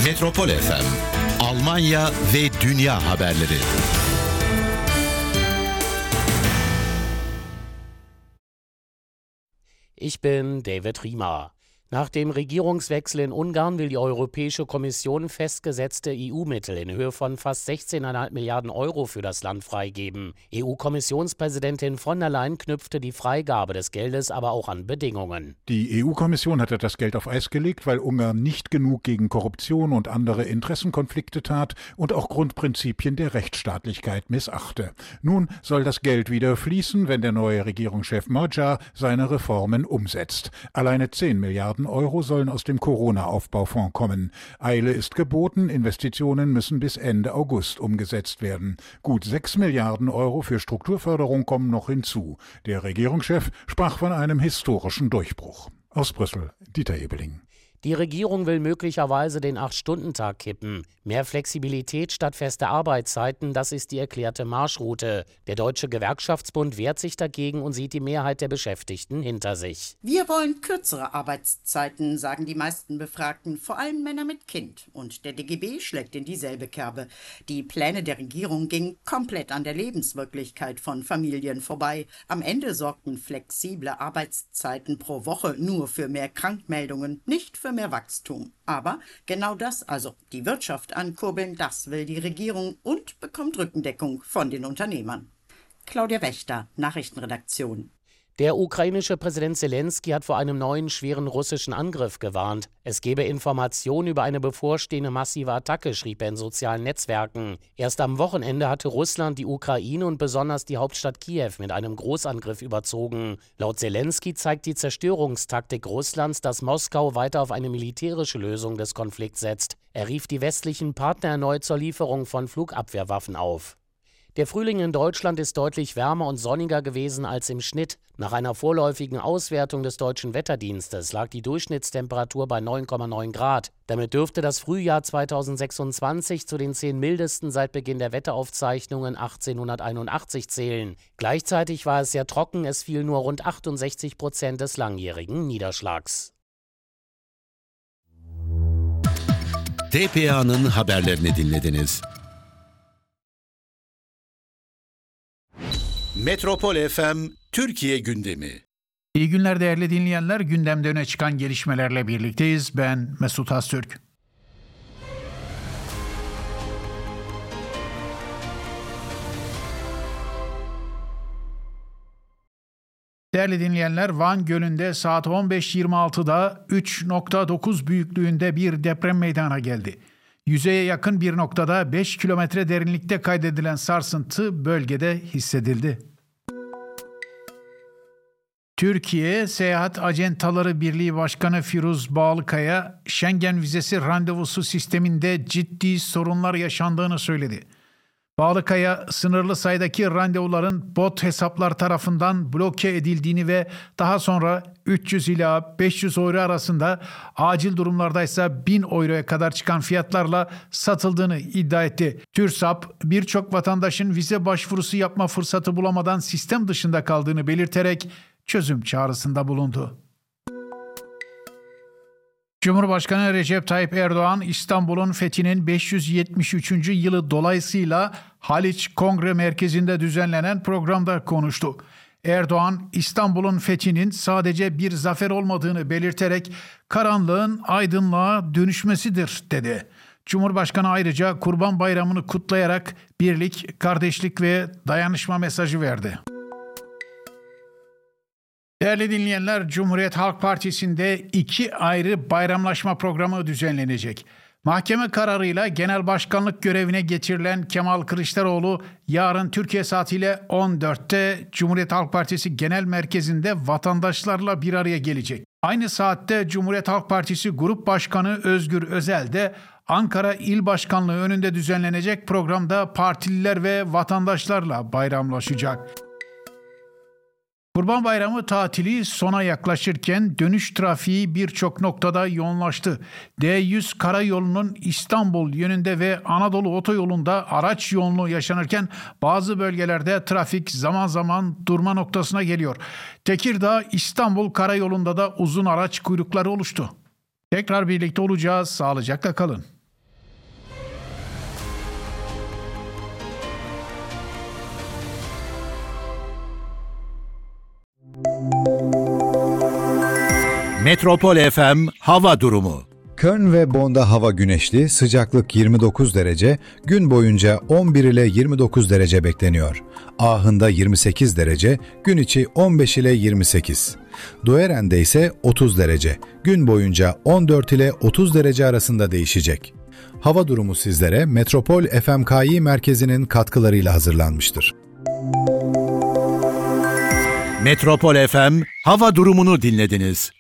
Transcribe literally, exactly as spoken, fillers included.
Metropol F M, Almanya ve dünya haberleri. Ich bin David Riemer. Nach dem Regierungswechsel in Ungarn will die Europäische Kommission festgesetzte E U-Mittel in Höhe von fast sechzehn Komma fünf Milliarden Euro für das Land freigeben. E U-Kommissionspräsidentin von der Leyen knüpfte die Freigabe des Geldes aber auch an Bedingungen. Die E U-Kommission hatte das Geld auf Eis gelegt, weil Ungarn nicht genug gegen Korruption und andere Interessenkonflikte tat und auch Grundprinzipien der Rechtsstaatlichkeit missachte. Nun soll das Geld wieder fließen, wenn der neue Regierungschef Magyar seine Reformen umsetzt. Alleine zehn Milliarden Euro sollen aus dem Corona-Aufbaufonds kommen. Eile ist geboten, Investitionen müssen bis Ende August umgesetzt werden. Gut sechs Milliarden Euro für Strukturförderung kommen noch hinzu. Der Regierungschef sprach von einem historischen Durchbruch. Aus Brüssel, Dieter Ebeling. Die Regierung will möglicherweise den Acht-Stunden-Tag kippen. Mehr Flexibilität statt fester Arbeitszeiten, das ist die erklärte Marschroute. Der Deutsche Gewerkschaftsbund wehrt sich dagegen und sieht die Mehrheit der Beschäftigten hinter sich. Wir wollen kürzere Arbeitszeiten, sagen die meisten Befragten, vor allem Männer mit Kind. Und der D G B schlägt in dieselbe Kerbe. Die Pläne der Regierung gingen komplett an der Lebenswirklichkeit von Familien vorbei. Am Ende sorgten flexible Arbeitszeiten pro Woche nur für mehr Krankmeldungen, nicht für mehr Wachstum. Aber genau das, also die Wirtschaft ankurbeln, das will die Regierung und bekommt Rückendeckung von den Unternehmern. Claudia Wächter, Nachrichtenredaktion. Der ukrainische Präsident Zelensky hat vor einem neuen schweren russischen Angriff gewarnt. Es gebe Informationen über eine bevorstehende massive Attacke, schrieb er in sozialen Netzwerken. Erst am Wochenende hatte Russland die Ukraine und besonders die Hauptstadt Kiew mit einem Großangriff überzogen. Laut Zelensky zeigt die Zerstörungstaktik Russlands, dass Moskau weiter auf eine militärische Lösung des Konflikts setzt. Er rief die westlichen Partner erneut zur Lieferung von Flugabwehrwaffen auf. Der Frühling in Deutschland ist deutlich wärmer und sonniger gewesen als im Schnitt. Nach einer vorläufigen Auswertung des Deutschen Wetterdienstes lag die Durchschnittstemperatur bei neun Komma neun Grad. Damit dürfte das Frühjahr zweitausendsechsundzwanzig zu den zehn mildesten seit Beginn der Wetteraufzeichnungen achtzehnhunderteinundachtzig zählen. Gleichzeitig war es sehr trocken, es fiel nur rund achtundsechzig Prozent des langjährigen Niederschlags. T P A'nın haberlerini dinlediniz. Metropol F M Türkiye gündemi. İyi günler değerli dinleyenler. Gündemde öne çıkan gelişmelerle birlikteyiz. Ben Mesut Astürk. Değerli dinleyenler, Van Gölü'nde saat on beş yirmi altıda üç nokta dokuz büyüklüğünde bir deprem meydana geldi. Yüzeye yakın bir noktada beş kilometre derinlikte kaydedilen sarsıntı bölgede hissedildi. Türkiye Seyahat Acentaları Birliği Başkanı Firuz Bağlıkaya, Schengen vizesi randevusu sisteminde ciddi sorunlar yaşandığını söyledi. Bağlıkaya, sınırlı sayıdaki randevuların bot hesaplar tarafından bloke edildiğini ve daha sonra üç yüz ila beş yüz euro arasında, acil durumlardaysa bin euroya kadar çıkan fiyatlarla satıldığını iddia etti. TÜRSAP, birçok vatandaşın vize başvurusu yapma fırsatı bulamadan sistem dışında kaldığını belirterek çözüm çağrısında bulundu. Cumhurbaşkanı Recep Tayyip Erdoğan, İstanbul'un fethinin beş yüz yetmiş üçüncü yılı dolayısıyla Haliç Kongre Merkezi'nde düzenlenen programda konuştu. Erdoğan, İstanbul'un fethinin sadece bir zafer olmadığını belirterek karanlığın aydınlığa dönüşmesidir dedi. Cumhurbaşkanı ayrıca Kurban Bayramı'nı kutlayarak birlik, kardeşlik ve dayanışma mesajı verdi. Değerli dinleyenler, Cumhuriyet Halk Partisi'nde iki ayrı bayramlaşma programı düzenlenecek. Mahkeme kararıyla genel başkanlık görevine getirilen Kemal Kılıçdaroğlu yarın Türkiye saatiyle on dörtte Cumhuriyet Halk Partisi Genel Merkezi'nde vatandaşlarla bir araya gelecek. Aynı saatte Cumhuriyet Halk Partisi Grup Başkanı Özgür Özel de Ankara İl Başkanlığı önünde düzenlenecek programda partililer ve vatandaşlarla bayramlaşacak. Kurban Bayramı tatili sona yaklaşırken dönüş trafiği birçok noktada yoğunlaştı. D yüz karayolunun İstanbul yönünde ve Anadolu otoyolunda araç yoğunluğu yaşanırken bazı bölgelerde trafik zaman zaman durma noktasına geliyor. Tekirdağ İstanbul karayolunda da uzun araç kuyrukları oluştu. Tekrar birlikte olacağız. Sağlıcakla kalın. Metropol F M hava durumu. Köln ve Bonn'da hava güneşli, sıcaklık yirmi dokuz derece, gün boyunca on bir ile yirmi dokuz derece bekleniyor. Aachen'da yirmi sekiz derece, gün içi on beş ile yirmi sekiz. Dueren'de ise otuz derece, gün boyunca on dört ile otuz derece arasında değişecek. Hava durumu sizlere Metropol F M K I merkezinin katkılarıyla hazırlanmıştır. Metropol F M hava durumunu dinlediniz.